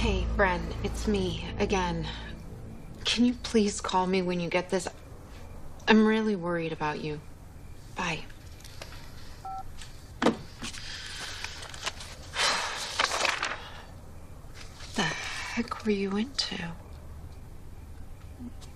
Hey, Bren, it's me again. Can you please call me when you get this? I'm really worried about you. Bye. What the heck were you into?